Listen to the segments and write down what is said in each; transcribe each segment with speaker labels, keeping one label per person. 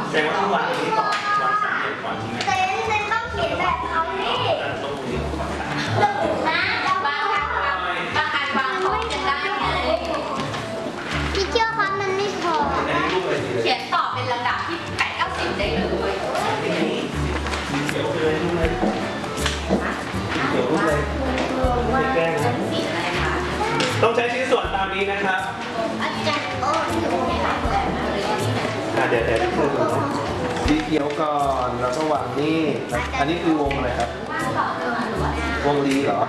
Speaker 1: แสดงว่าต้องวางตรงนี้ก่อนวางสามเหลี่ยมก่อนใช่ไหม
Speaker 2: เต้นต้องเขียนแบบเขานี่
Speaker 1: ตรงนี้ก่อน
Speaker 2: นะบางอันวางของกันได้ไงพี่เชื่อครับมันไม่พอเขียนต่อเป็นลำดับที่8-9-10ได้เลย
Speaker 1: เดี๋ยวเลยเดี๋ยวเลยแก้นะต้องใช้ชิ้นส่วนตามนี้นะครับ
Speaker 2: อาจารย์โอ้ยหนูไม่หลับเลยนะ
Speaker 1: เดี๋ยวสีเขียวก่อนแล้วก็วางนี่อันนี้คือวงอะไรครับวงรีเหรอ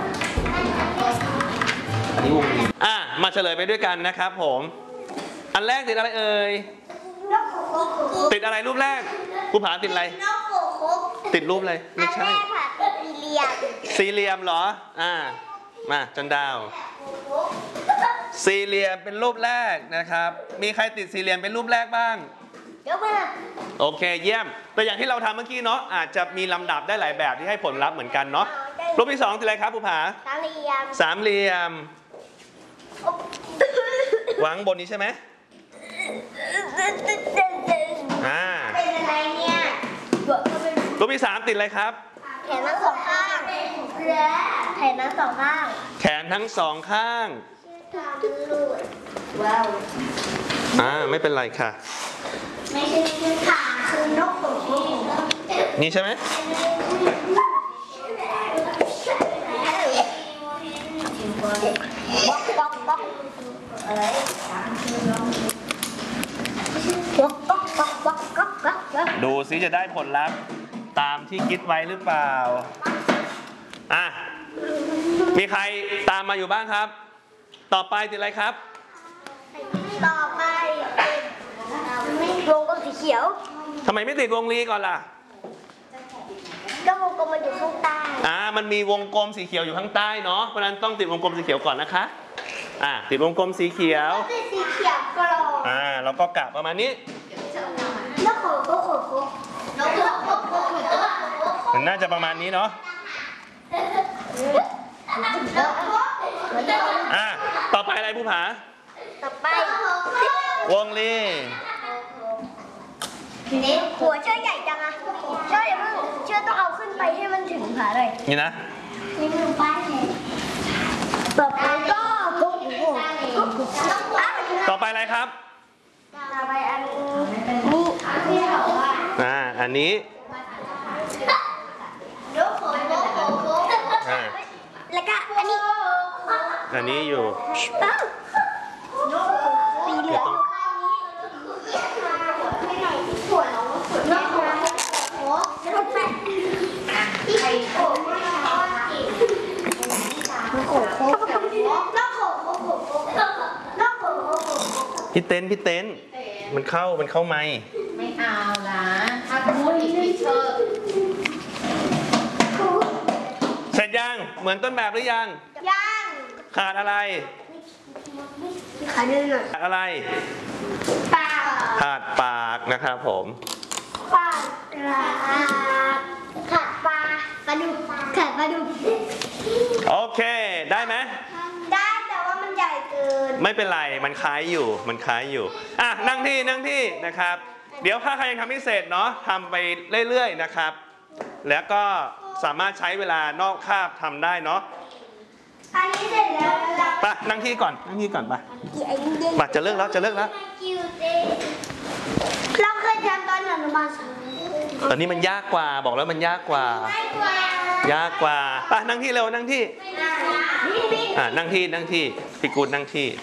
Speaker 1: อันนี้วงรีมาเฉลยไปด้วยกันนะครับผมอันแรกติดอะไรเอ่ยติดอะไรรูปแรกครูผาติดอะไรติดรูปอะไรไม่ใช่สี่เหลี่ยมเหรอมาจันดาวสี่เหลี่ยมเป็นรูปแรกนะครับมีใครติดสี่เหลี่ยมเป็นรูปแรกบ้าง
Speaker 2: ยกมือ
Speaker 1: โอเคเยี่ยมตัวอย่างที่เราทำเมื่อกี้เนาะอาจจะมีลำดับได้หลายแบบที่ให้ผลลัพธ์เหมือนกันเนาะรูปที่2คืออะไรครับภูผาสามเหลี่ยมวางบนนี้ใช่ไหม
Speaker 2: เป็นอะไรเนี่ย
Speaker 1: รูปที่3ติดอะไรครับ
Speaker 2: แขนทั้งสองข้างแขนทั้งสองข้าง
Speaker 1: แขนทั้งสองข้าง
Speaker 2: ว้าว
Speaker 1: ไม่เป็นไรค่ะ
Speaker 2: ไม่ใช่คือขาคือนกของคุณ
Speaker 1: นี่ใช่ไหม
Speaker 2: บ๊อกอะไร
Speaker 1: ดูซิจะได้ผลลัพธ์ตามที่คิดไว้หรือเปล่ามีใครตามมาอยู่บ้างครับต่อไปติดอะไรครับ
Speaker 2: ต่อไปไม่วงกลมสีเขียว
Speaker 1: ทำไมไม่ติดวงรีก่อนล่ะ
Speaker 2: ก็วงกลมมันอยู่ข้างใต้
Speaker 1: มันมีวงกลมสีเขียวอยู่ข้างใต้เนาะเพราะนั้นต้องติดวงกลมสีเขียวก่อนนะคะติดวงกลมสีเขียว
Speaker 2: ติดสีเขียวกรอบ
Speaker 1: แล้วก็กะประมาณนี้
Speaker 2: นกโข
Speaker 1: มันน่าจะประมาณนี้เนาะต่อไปอะไรผู้ผา
Speaker 2: ต่อไป
Speaker 1: วงรี
Speaker 2: หัวเชือกใหญ่จังอะเชือกอย่าเพิ่งเชือกต้องเอาขึ้นไปให้มันถึงขาเลย
Speaker 1: นี่นะ
Speaker 2: นี่มือป้ายเลยต่อไปก็
Speaker 1: ต่อไปอะไรครับ
Speaker 2: ต่อไปอันนี้
Speaker 1: อันนี้
Speaker 2: แล้วก็อันนี้
Speaker 1: อยู่
Speaker 2: สีเหลือง
Speaker 1: พี่เต้นมันเข้าไมค์
Speaker 2: ไม่เอานะถ้าพูดอีกทีเธอ
Speaker 1: เสร็จยังเหมือนต้นแบบหรือยังขาดอะไร
Speaker 2: ขาด
Speaker 1: อะไร
Speaker 2: ปาก
Speaker 1: ขาดปากนะครับผม
Speaker 2: ปากขาดปลาดุก
Speaker 1: โอเคได้ไหม
Speaker 2: ได้แต่ว่ามันใหญ่เกิน
Speaker 1: ไม่เป็นไรมันคล้ายอยู่นั่งที่นะครับเดี๋ยวถ้าใครยังทำไม่เสร็จเนาะทำไปเรื่อยๆนะครับแล้วก็สามารถใช้เวลานอกคาบทำได้เนาะ
Speaker 2: อันนี้เสร็จแล้ว
Speaker 1: ไปนั่งที่ก่อนไปจะเลิกแล้ว
Speaker 2: เราเคยทำตอนอนุบาล
Speaker 1: ตอนนี้มันยากกว่าบอกแล้วมันยากกว่าไปนั่งที่เร็วนั่งที่นั่งที่พี่กูดนั่งที่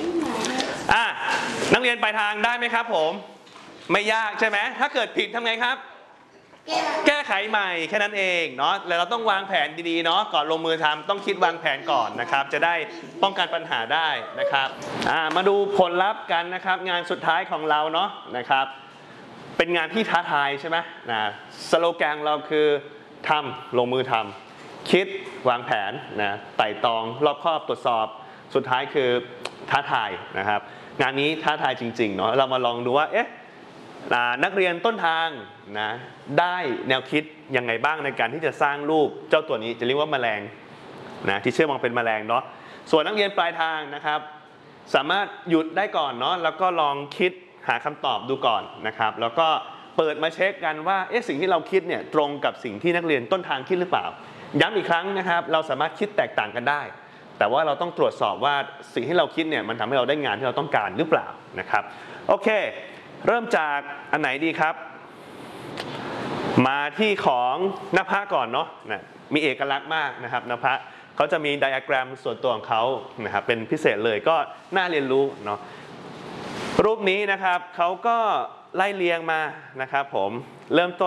Speaker 1: นักเรียนปลายทางได้ไหมครับผมไม่ยากใช่ไหมถ้าเกิดผิดทำไงครับแก้ไขใหม่แค่นั้นเองเนาะแล้วเราต้องวางแผนดีๆเนาะก่อนลงมือทำต้องคิดวางแผนก่อนนะครับจะได้ป้องกันปัญหาได้นะครับมาดูผลลัพธ์กันนะครับงานสุดท้ายของเราเนาะนะครับเป็นงานที่ท้าทายใช่ไหมสโลแกนเราคือทำลงมือทำคิดวางแผนไต่ตองรอบคอบตรวจสอบสุดท้ายคือท้าทายนะครับงานนี้ท้าทายจริงๆเนาะเรามาลองดูว่านักเรียนต้นทางได้แนวคิดยังไงบ้างในการที่จะสร้างรูปเจ้าตัวนี้จะเรียกว่าแมลงที่เชื่อมองเป็นแมลงเนาะส่วนนักเรียนปลายทางนะครับสามารถหยุดได้ก่อนเนาะแล้วก็ลองคิดหาคำตอบดูก่อนนะครับแล้วก็เปิดมาเช็คกันว่าสิ่งที่เราคิดเนี่ยตรงกับสิ่งที่นักเรียนต้นทางคิดหรือเปล่าย้ำอีกครั้งนะครับเราสามารถคิดแตกต่างกันได้แต่ว่าเราต้องตรวจสอบว่าสิ่งที่เราคิดเนี่ยมันทำให้เราได้งานที่เราต้องการหรือเปล่านะครับโอเคเริ่มจากอันไหนดีครับมาที่ของนภก่อนเนาะมีเอกลักษณ์มากนะครับนภเขาจะมีไดอะแกรมส่วนตัวของเขานะครับเป็นพิเศษเลยก็น่าเรียนรู้เนาะรูปนี้นะครับเขาก็ไล่เรียงมานะครับผมเริ่มต้น